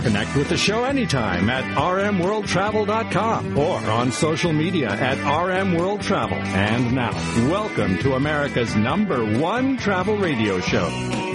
Connect with the show anytime at rmworldtravel.com or on social media at rmworldtravel. And now, welcome to America's #1 travel radio show,